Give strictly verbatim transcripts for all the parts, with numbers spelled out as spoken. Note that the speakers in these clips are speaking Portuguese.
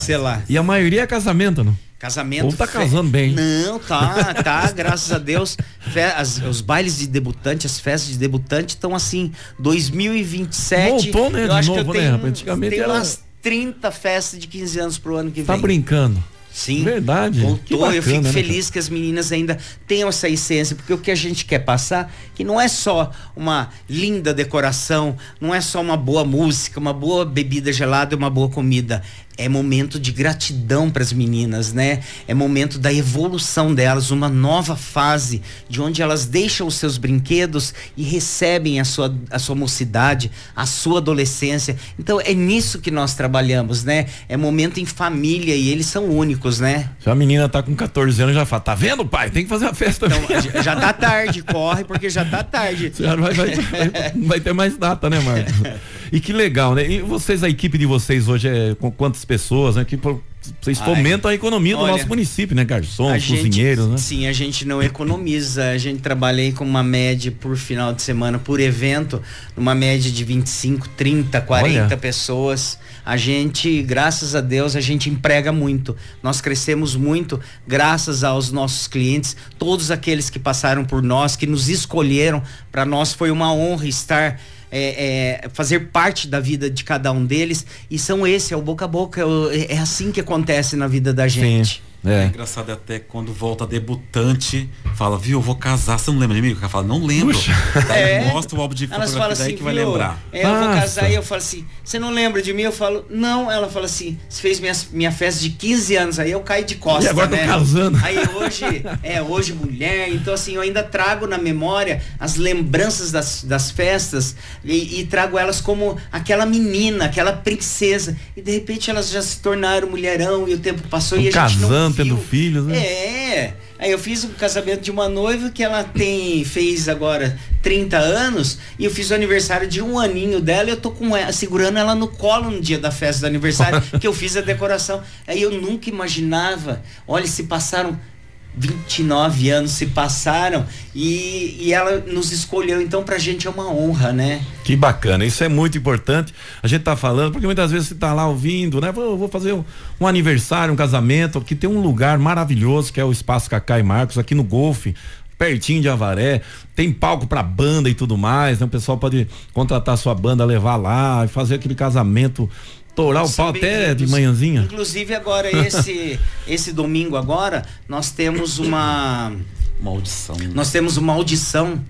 sei lá. E a maioria é casamento, não? Casamento. Ou tá casando fe... bem. Não, tá, tá, graças a Deus. Fe... As, os bailes de debutante, as festas de debutante estão assim, dois mil e vinte e sete. Voltou, né? Eu de acho novo, que eu tenho, né? Antigamente tenho era... umas trinta festas de quinze anos pro ano que tá vem. Tá brincando. Sim. Verdade. Voltou. Bacana, eu fico né, feliz cara? que as meninas ainda tenham essa essência, porque o que a gente quer passar, que não é só uma linda decoração, não é só uma boa música, uma boa bebida gelada e uma boa comida. É momento de gratidão para as meninas, né? É momento da evolução delas, uma nova fase de onde elas deixam os seus brinquedos e recebem a sua, a sua mocidade, a sua adolescência. Então é nisso que nós trabalhamos, né? É momento em família e eles são únicos, né? Se a menina tá com quatorze anos, já fala, tá vendo, pai? Tem que fazer a festa. Então, já tá tarde, corre porque já tá tarde. Já vai, vai, vai, vai ter mais data, né, Marcos? E que legal, né? E vocês, a equipe de vocês hoje é com quantas pessoas, né? Que vocês fomentam Ai, a economia do olha, nosso município, né? Garçons, cozinheiros, né? Sim, a gente não economiza. A gente trabalha aí com uma média por final de semana, por evento, numa média de vinte e cinco, trinta, quarenta olha. Pessoas. A gente, graças a Deus, a gente emprega muito. Nós crescemos muito graças aos nossos clientes, todos aqueles que passaram por nós, que nos escolheram. Para nós foi uma honra estar É, é, fazer parte da vida de cada um deles, e são esse, é o boca a boca, é, é assim que acontece na vida da gente. Sim. É. É engraçado até quando volta debutante, fala, viu, eu vou casar, você não lembra de mim? O cara fala, não lembro. Daí é. Mostra o álbum de fotografia daí assim, que vai viu, lembrar. É, eu Nossa. Vou casar e eu falo assim, você não lembra de mim? Eu falo, não. Ela fala assim, você fez minha, minha festa de quinze anos, aí eu caio de costas, e agora né? tô casando. Aí hoje, é, hoje mulher, então assim, eu ainda trago na memória as lembranças das, das festas e, e trago elas como aquela menina, aquela princesa, e de repente elas já se tornaram mulherão e o tempo passou tô e a casando, gente não viu. Tendo filhos, né? É, aí eu fiz o casamento de uma noiva que ela tem, fez agora trinta anos, e eu fiz o aniversário de um aninho dela e eu tô com ela, segurando ela no colo no dia da festa do aniversário, que eu fiz a decoração. Aí eu nunca imaginava, olha, se passaram vinte e nove anos, se passaram e, e ela nos escolheu, então pra gente é uma honra, né? Que bacana, isso é muito importante, a gente tá falando, porque muitas vezes você tá lá ouvindo, né? Vou, vou fazer um, um aniversário, um casamento, que tem um lugar maravilhoso que é o Espaço Cacá e Marcos, aqui no Golfe, pertinho de Avaré, tem palco pra banda e tudo mais, né? O pessoal pode contratar a sua banda, levar lá e fazer aquele casamento, tourar o pau até de manhãzinha. Inclusive agora esse esse domingo agora nós temos uma uma audição. Nós temos uma audição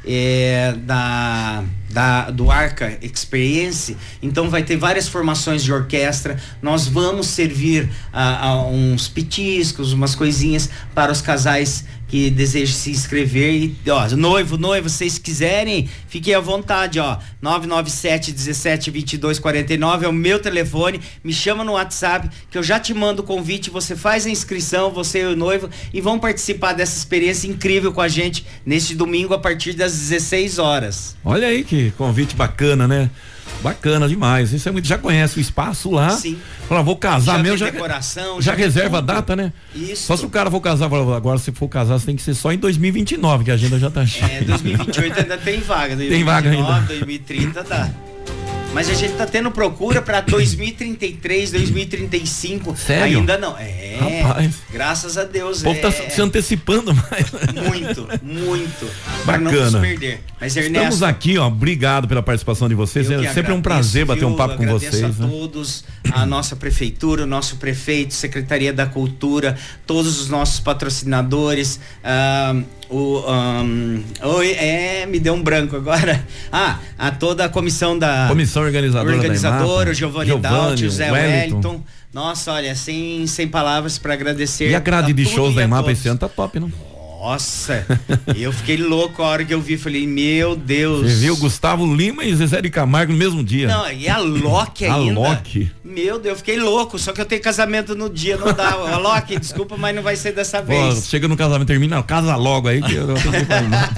é, da, da do Arca Experience. Então vai ter várias formações de orquestra. Nós vamos servir a, a uns petiscos, umas coisinhas para os casais que desejam se inscrever. E ó, noivo, noiva, se vocês quiserem, fiquem à vontade, ó, nove nove sete, dezessete, vinte e dois, quarenta e nove é o meu telefone, me chama no WhatsApp que eu já te mando o convite, você faz a inscrição, você e o noivo, e vão participar dessa experiência incrível com a gente neste domingo a partir das dezesseis horas. Olha aí que convite bacana, né? Bacana demais, isso é muito, já conhece o espaço lá. Sim. Fala, vou casar já mesmo, já, decoração, já, já reserva tudo. A data, né? Isso. Só se o cara for casar, agora se for casar, você tem que ser só em dois mil e vinte e nove, que a agenda já tá cheia. É, dois mil e vinte e oito ainda tem vaga, tem vaga ainda. dois mil e trinta dá. Mas a gente tá tendo procura pra dois mil e trinta e três, dois mil e trinta e cinco. Sério? Ainda não. É. Rapaz. Graças a Deus. O povo é... tá se antecipando mais. Muito, muito. Bacana. Pra não nos perder. Mas, Ernesto, estamos aqui, ó. Obrigado pela participação de vocês. É sempre um prazer bater um papo com vocês. Agradeço a né? todos, a nossa prefeitura, o nosso prefeito, Secretaria da Cultura, todos os nossos patrocinadores. Ah, o um, oi, é, me deu um branco agora. Ah, a toda a comissão da comissão organizadora, organizadora, o Giovanni Daut, o Zé Wellington. Wellington. Nossa, olha, sem, sem palavras para agradecer. E a grade a de shows da Imapa todos. esse ano tá top, não? Nossa, eu fiquei louco a hora que eu vi, falei, meu Deus. Você viu Gustavo Lima e Zezé de Camargo no mesmo dia. Não, e a Loki ainda. A Loki. Meu Deus, eu fiquei louco, só que eu tenho casamento no dia, não dá. A Loki, desculpa, mas não vai ser dessa vez. Pô, chega no casamento, termina, casa logo aí que eu não tenho que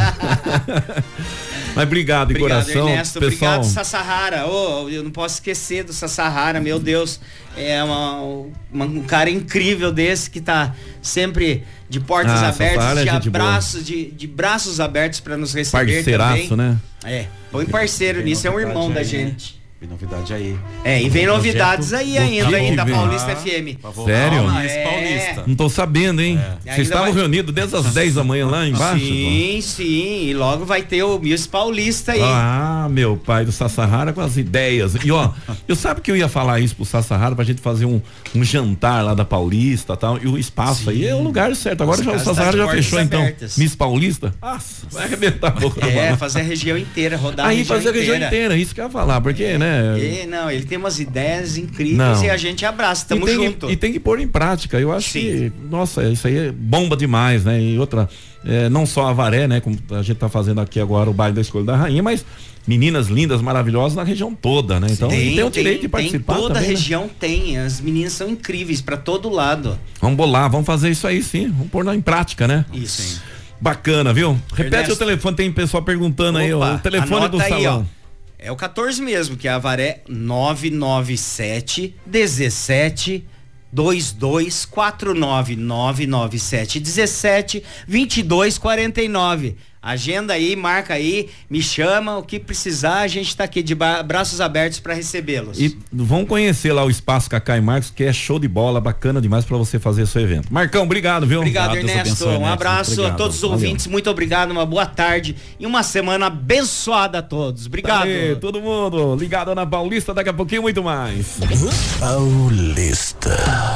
falar. Mas obrigado, de coração. Ernesto, pessoal. Obrigado, Sassahara. Oh, eu não posso esquecer do Sassahara, meu Deus. É uma, uma, um cara incrível desse que tá sempre de portas ah, abertas, de, é abraços, de, de braços abertos para nos receber Parceiraço, também. né? É, põe parceiro nisso, é um irmão da gente. Tem novidade aí. É, e vem Um novidades projeto aí ainda, que aí, da vem? Paulista F M. pra voltar Sério? ao Miss É. Paulista. Não tô sabendo, hein? É. Vocês Ainda estavam vai- reunidos desde as dez da manhã lá embaixo? Sim, sim. E logo vai ter o Miss Paulista aí. Ah, meu pai do Sassahara com as ideias. E ó, eu sabe que eu ia falar isso pro Sassahara pra gente fazer um, um jantar lá da Paulista e tal. E o espaço Sim. aí é o lugar certo. Agora Nossa, já, o casa tá Sassahara de já portas fechou então. abertas. Miss Paulista? Nossa, vai arrebentar a boca. É, mano. fazer a região inteira, rodar Aí a região fazer a região inteira. inteira, isso que eu ia falar, porque, né? E, não, ele tem umas ideias incríveis Não. e a gente abraça, E tamo tem, junto. e tem que pôr em prática. Eu acho Sim. que, nossa, isso aí é bomba demais, né? E outra, é, não só a Avaré, né? Como a gente tá fazendo aqui agora o baile da Escolha da Rainha, mas meninas lindas, maravilhosas na região toda, né? Então tem, tem o direito de participar tem, toda também, a né? região tem, as meninas são incríveis pra todo lado. Vamos bolar, vamos fazer isso aí sim, vamos pôr em prática, né? Isso. Bacana, viu? Repete Ernesto. o telefone, tem pessoal perguntando aí, ó, Opa, o telefone anota do aí, salão. ó. É o quatorze mesmo, que é a Avaré nove nove sete dezessete dois dois quatro nove nove nove sete dezessete vinte e dois quarenta e nove. Agenda aí, marca aí, me chama, o que precisar, a gente tá aqui de ba- braços abertos para recebê-los. E vão conhecer lá o Espaço Cacá e Marcos, que é show de bola, bacana demais pra você fazer seu evento. Marcão, obrigado, viu? Obrigado, Deus Ernesto. abençoe, Um Ernesto. abraço Obrigado. a todos os Valeu. ouvintes, muito obrigado, uma boa tarde e uma semana abençoada a todos. Obrigado. Aê, todo mundo ligado na Paulista, daqui a pouquinho muito mais. Paulista.